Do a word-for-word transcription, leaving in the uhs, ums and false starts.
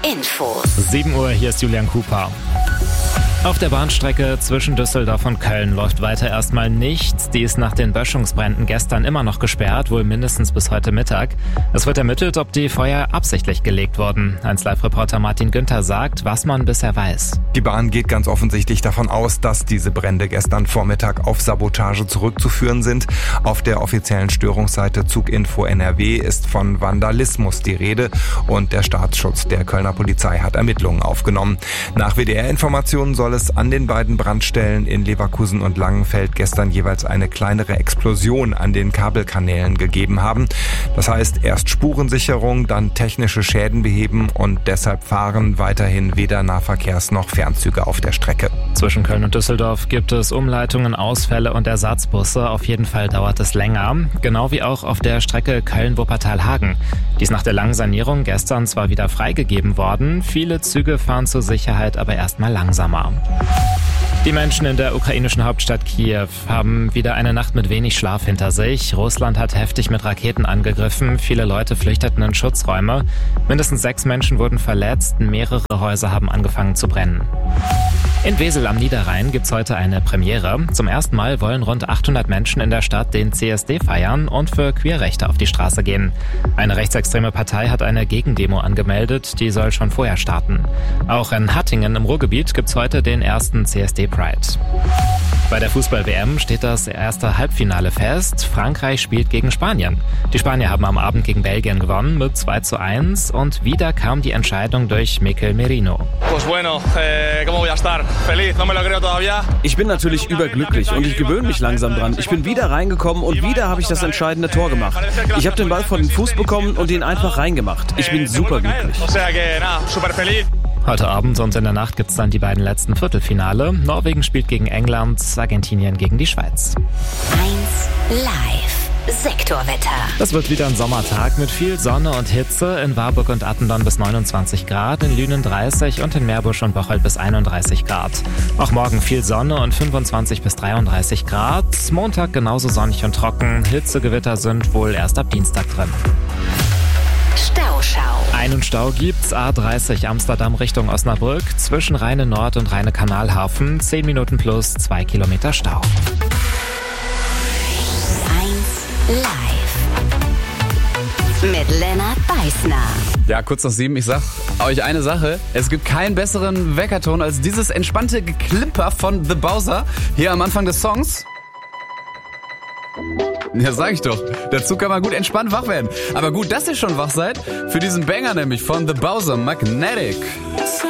Infos. sieben Uhr, hier ist Julian Cooper. Auf der Bahnstrecke zwischen Düsseldorf und Köln läuft weiter erstmal nichts. Die ist nach den Böschungsbränden gestern immer noch gesperrt, wohl mindestens bis heute Mittag. Es wird ermittelt, ob die Feuer absichtlich gelegt wurden. eins Live-Reporter Martin Günther sagt, was man bisher weiß. Die Bahn geht ganz offensichtlich davon aus, dass diese Brände gestern Vormittag auf Sabotage zurückzuführen sind. Auf der offiziellen Störungsseite Zuginfo N R W ist von Vandalismus die Rede und der Staatsschutz der Kölner Polizei hat Ermittlungen aufgenommen. Nach W D R-Informationen soll es an den beiden Brandstellen in Leverkusen und Langenfeld gestern jeweils eine kleinere Explosion an den Kabelkanälen gegeben haben. Das heißt, erst Spurensicherung, dann technische Schäden beheben und deshalb fahren weiterhin weder Nahverkehrs- noch Fernzüge auf der Strecke. Zwischen Köln und Düsseldorf gibt es Umleitungen, Ausfälle und Ersatzbusse. Auf jeden Fall dauert es länger. Genau wie auch auf der Strecke Köln-Wuppertal-Hagen. Die ist nach der langen Sanierung gestern zwar wieder freigegeben worden, viele Züge fahren zur Sicherheit aber erstmal langsamer. Die Menschen in der ukrainischen Hauptstadt Kiew haben wieder eine Nacht mit wenig Schlaf hinter sich. Russland hat heftig mit Raketen angegriffen. Viele Leute flüchteten in Schutzräume. Mindestens sechs Menschen wurden verletzt. Mehrere Häuser haben angefangen zu brennen. In Wesel am Niederrhein gibt's heute eine Premiere. Zum ersten Mal wollen rund achthundert Menschen in der Stadt den C S D feiern und für Queerrechte auf die Straße gehen. Eine rechtsextreme Partei hat eine Gegendemo angemeldet, die soll schon vorher starten. Auch in Hattingen im Ruhrgebiet gibt's heute den ersten C S D Pride. Bei der Fußball-W M steht das erste Halbfinale fest. Frankreich spielt gegen Spanien. Die Spanier haben am Abend gegen Belgien gewonnen mit zwei zu eins und wieder kam die Entscheidung durch Mikel Merino. Ich bin natürlich überglücklich und ich gewöhne mich langsam dran. Ich bin wieder reingekommen und wieder habe ich das entscheidende Tor gemacht. Ich habe den Ball vor den Fuß bekommen und ihn einfach reingemacht. Ich bin superglücklich. Heute Abend und in der Nacht gibt's dann die beiden letzten Viertelfinale. Norwegen spielt gegen England, Argentinien gegen die Schweiz. eins Live. Sektorwetter. Das wird wieder ein Sommertag mit viel Sonne und Hitze. In Warburg und Attendorn bis neunundzwanzig Grad, in Lünen dreißig und in Meerbusch und Bocholt bis einunddreißig Grad. Auch morgen viel Sonne und fünfundzwanzig bis dreiunddreißig Grad. Montag genauso sonnig und trocken. Hitzegewitter sind wohl erst ab Dienstag drin. Stauschau. Einen Stau gibt's, A dreißig Amsterdam Richtung Osnabrück, zwischen Rheine Nord und Rheine Kanalhafen, zehn Minuten plus zwei Kilometer Stau. eins Live. Mit Lennart Beißner. Ja, kurz nach sieben, ich sag euch eine Sache. Es gibt keinen besseren Weckerton als dieses entspannte Geklimper von The Bowser hier am Anfang des Songs. Ja, sag ich doch. Dazu kann man gut entspannt wach werden. Aber gut, dass ihr schon wach seid. Für diesen Banger nämlich von The Bowser, Magnetic.